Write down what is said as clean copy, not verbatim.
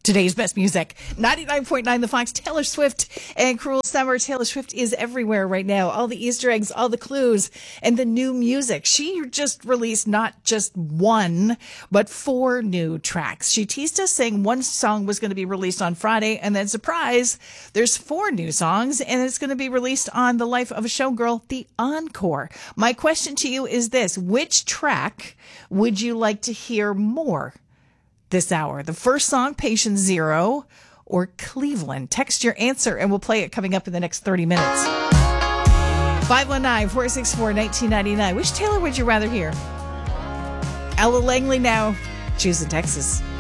Today's best music, 99.9 The Fox, Taylor Swift and Cruel Summer. Taylor Swift is everywhere right now. All the Easter eggs, all the clues, and the new music. She just released not just one, but 4 new tracks. She teased us saying one song was going to be released on Friday, and then surprise, there's 4 new songs, and it's going to be released on The Life of a Showgirl, The Encore. My question to you is this: which track would you like to hear more this hour? The first song, Patient Zero, or Cleveland? Text your answer and we'll play it coming up in the next 30 minutes. 519-464-1999. Which Taylor would you rather hear? Ella Langley now. Choose in Texas.